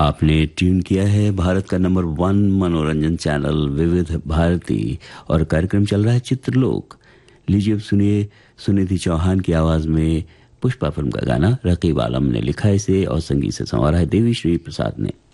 आपने ट्यून किया है भारत का नंबर 1 मनोरंजन चैनल विविध भारती और कार्यक्रम चल रहा है चित्रलोक। लीजिए अब सुनिए सुनिधि चौहान की आवाज में पुष्पा फिल्म का गाना। रकीब आलम ने लिखा इसे और संगीत से संवारा है देवी श्री प्रसाद ने।